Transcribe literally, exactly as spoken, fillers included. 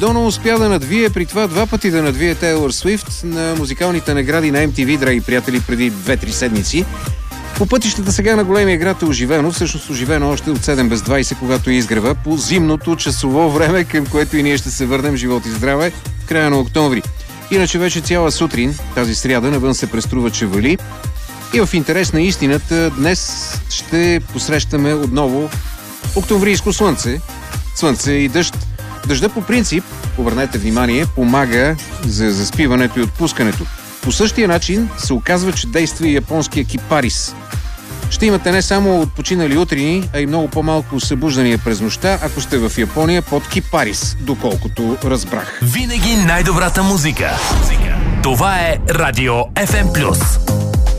Доно успя да надвие, при това два пъти да надвие Тейлор Свифт на музикалните награди на Ем Ти Ви, драги приятели, преди две-три седмици. По пътищата сега на големия град е оживено, всъщност оживено още от седем без двайсет, когато е изгрева по зимното часово време, към което и ние ще се върнем, живот и здраве, в края на октомври. Иначе вече цяла сутрин, тази сряда, навън се преструва, че вали. И в интерес на истината, днес ще посрещаме отново октомврийско слънце. Слънце и дъжд. Дъжда по принцип, обърнете внимание, помага за заспиването и отпускането. По същия начин се оказва, че действа и японския кипарис. Ще имате не само отпочинали утрини, а и много по-малко събуждания през нощта, ако сте в Япония под кипарис, доколкото разбрах. Винаги най-добрата музика. Това е Радио Еф Ем плюс.